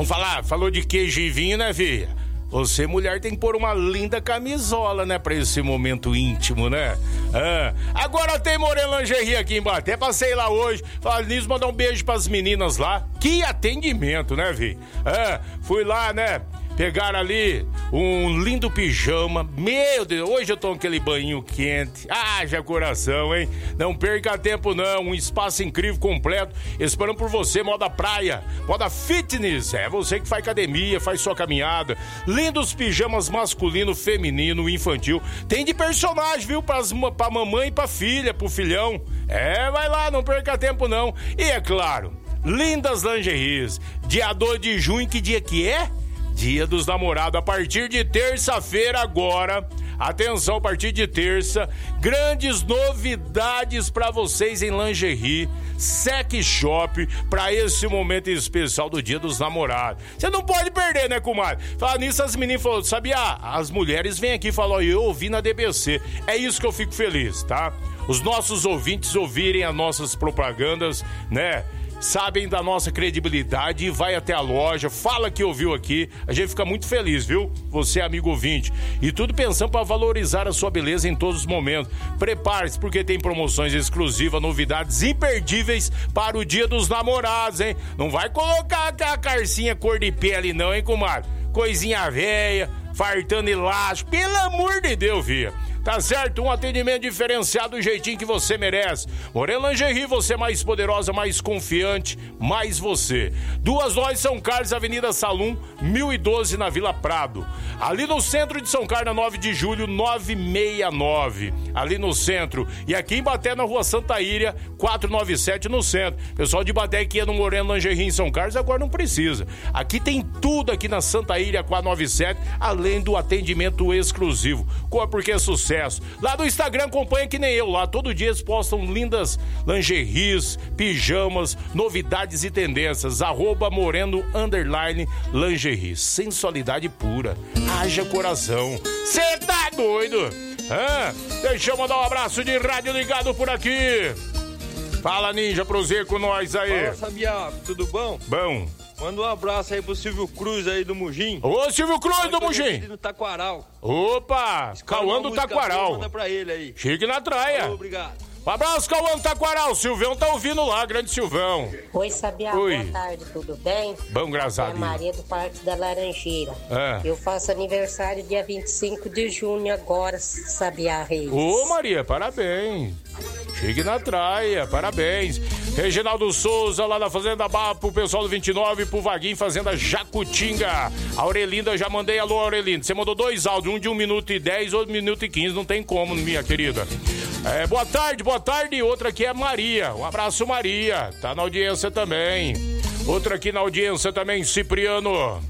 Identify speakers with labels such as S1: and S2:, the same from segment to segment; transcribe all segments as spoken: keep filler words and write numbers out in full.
S1: Vamos falar, falou de queijo e vinho, né, filha? Você, mulher, tem que pôr uma linda camisola, né, pra esse momento íntimo, né? Ah, agora tem Moreno Lingerie aqui em Baté. Passei lá hoje, falei nisso, mandar um beijo pras meninas lá. Que atendimento, né, vi? Ah, fui lá, né? Pegaram ali um lindo pijama. Meu Deus, hoje eu tô com aquele banho quente. Haja coração, hein? Não perca tempo, não. Um espaço incrível, completo. Esperando por você, moda praia, moda fitness. É você que faz academia, faz sua caminhada. Lindos pijamas masculino, feminino, infantil. Tem de personagem, viu? Pras, pra mamãe e pra filha, pro filhão. É, vai lá, não perca tempo, não. E é claro, lindas lingeries. Dia dois de junho, que dia que é? Dia dos Namorados, a partir de terça-feira agora, atenção, a partir de terça, grandes novidades pra vocês em lingerie, sex shop, pra esse momento especial do Dia dos Namorados. Você não pode perder, né, comadre? Falar nisso, as meninas falaram, sabia? As mulheres vêm aqui e falam, eu ouvi na D B C. É isso que eu fico feliz, tá? Os nossos ouvintes ouvirem as nossas propagandas, né? Sabem da nossa credibilidade e vai até a loja, fala que ouviu aqui, a gente fica muito feliz, viu? Você, amigo ouvinte. E tudo pensando para valorizar a sua beleza em todos os momentos. Prepare-se, porque tem promoções exclusivas, novidades imperdíveis para o Dia dos Namorados, hein? Não vai colocar aquela carcinha cor de pele não, hein, comadre? Coisinha velha, fartando elástico, pelo amor de Deus, via. Tá certo? Um atendimento diferenciado do jeitinho que você merece. Moreno Lingerie, você mais poderosa, mais confiante, mais você. Duas lojas São Carlos, Avenida Salum, mil e doze na Vila Prado. Ali no centro de São Carlos, nove de julho, novecentos e sessenta e nove. Ali no centro. E aqui em Baté, na Rua Santa Íria, quatrocentos e noventa e sete no centro. Pessoal de Baté que ia no Moreno Lingerie em São Carlos, agora não precisa. Aqui tem tudo aqui na Santa Íria, quatrocentos e noventa e sete, além do atendimento exclusivo. Porque é sucesso. Lá no Instagram, acompanha que nem eu lá. Todo dia eles postam lindas lingeries, pijamas, novidades e tendências. Arroba Moreno Underline Lingerie. Sensualidade pura. Haja coração. Cê tá doido? Ah, deixa eu mandar um abraço de rádio ligado por aqui. Fala, Ninja, proseia com nós aí.
S2: Fala, Sabiá, tudo bom?
S1: Bom.
S2: Manda um abraço aí pro Silvio Cruz aí do Mugim.
S1: Ô, Silvio Cruz do Mugim.
S2: No Taquaral.
S1: Opa, Cauã do Taquaral.
S2: Manda pra ele aí.
S1: Chique na traia.
S2: Falou, obrigado.
S1: Um abraço, Cauã do Taquaral. Silvão tá ouvindo lá, grande Silvão.
S3: Oi, Sabiá,
S1: Oi.
S3: Boa tarde, tudo bem?
S1: Bom, graças a
S3: Deus. É a Maria do Parque da Laranjeira.
S1: É.
S3: Eu faço aniversário dia vinte e cinco de junho agora, Sabiá Reis.
S1: Ô, Maria, parabéns. Chique na traia, parabéns. Reginaldo Souza, lá na Fazenda Bar, pro pessoal do vinte e nove, pro Vaguinho, Fazenda Jacutinga. A Aurelinda, já mandei alô, Aurelinda. Você mandou dois áudios, um de um minuto e dez, outro de um minuto e quinze, não tem como, minha querida. É, boa tarde, boa tarde. Outra aqui é Maria. Um abraço, Maria. Tá na audiência também. Outra aqui na audiência também, Cipriano.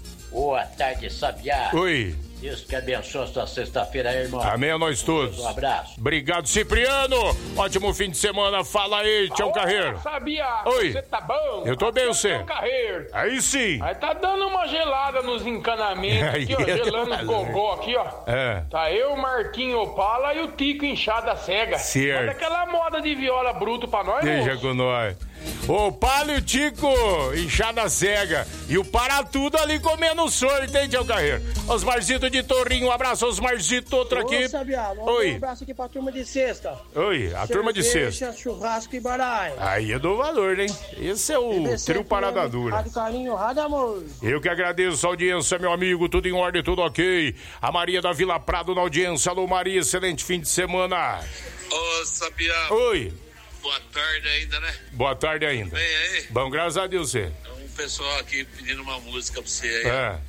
S4: Boa tarde, Sabiá.
S1: Oi.
S4: Deus que abençoe a sua sexta-feira aí, irmão.
S1: Amém a nós todos.
S4: Um abraço.
S1: Obrigado, Cipriano. Ótimo fim de semana. Fala aí, Tião Carreiro.
S5: Sabia?
S1: Oi.
S5: Você tá bom?
S1: Eu tô bem, você?
S5: Tião Carreiro.
S1: Aí sim.
S5: Aí tá dando uma gelada nos encanamentos aqui, ó.
S1: Aí é
S5: Gelando os
S1: valeu.
S5: gogó aqui, ó.
S1: É.
S5: Tá eu, o Marquinho Opala e o Tico Inchada Cega.
S1: Certo.
S5: Manda aquela moda de viola bruto pra nós,
S1: Deixa
S5: moço.
S1: com nós. O Paulo e o Tico, inchada cega. E o Para Tudo ali comendo sorte, hein, Tião Carreiro? Osmarzito de Torrinho, um abraço, Osmarzito, outro aqui.
S6: Ô, Sabiá,
S1: Oi.
S6: um abraço aqui pra turma de sexta.
S1: Oi, a turma de sexta.
S6: Cerveja, churrasco e baralho.
S1: Aí eu dou valor, hein? Esse é o
S6: B B C
S1: trio Parada
S6: F M,
S1: Dura.
S6: Rádio Carinho, Rádio Amor.
S1: Eu que agradeço a audiência, meu amigo. Tudo em ordem, tudo ok. A Maria da Vila Prado na audiência. Alô, Maria, excelente fim de semana.
S7: Ô, Sabiá.
S1: Oi.
S7: Boa tarde ainda, né?
S1: Boa tarde ainda.
S7: Bem aí?
S1: Bom, graças a Deus, você.
S7: Tem um pessoal aqui pedindo uma música pra você aí.
S1: É.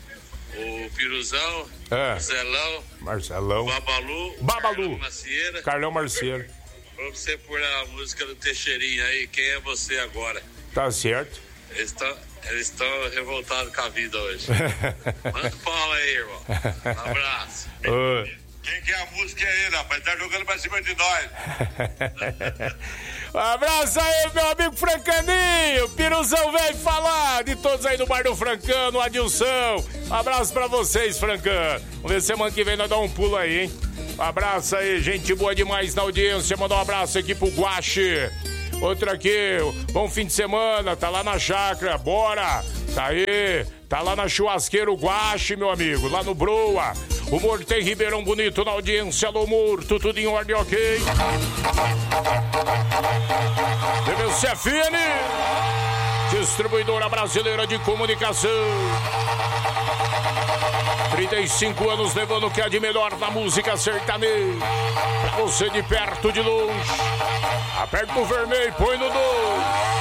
S7: O Piruzão,
S1: É.
S7: Marcelão,
S1: Marcelão.
S7: Babalu,
S1: Babalu.
S7: Carlão Macieira.
S1: Carlão Marceiro.
S7: Pra você pôr a música do Teixeirinha aí, quem é você agora?
S1: Tá certo.
S7: Eles estão eles estão revoltados com a vida hoje. Manda o pau aí, irmão. Um abraço.
S1: Ô.
S7: Quem que é a música aí, rapaz? Tá jogando pra cima de nós.
S1: Um abraço aí, meu amigo Francaninho. Piruzão veio falar de todos aí do bar do Francano, Adilson. Um abraço pra vocês, Francano. Vamos ver se semana que vem nós dá um pulo aí, hein? Um abraço aí, gente boa demais na audiência. Mandar um abraço aqui pro Guache. Outra aqui, bom fim de semana, tá lá na chácara, bora. Tá aí, tá lá na churrasqueira Guache, meu amigo, lá no Broa. O Morto em Ribeirão Bonito na audiência. Alô, Morto, tudo em ordem, ok? D V C F N, distribuidora brasileira de comunicação. trinta e cinco anos levando o que há de melhor na música sertaneja. Pra você de perto, de longe. Aperta o vermelho, põe no dois.